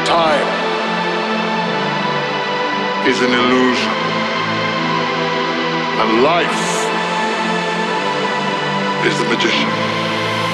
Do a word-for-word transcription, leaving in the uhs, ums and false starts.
time is an illusion, and life is the magician.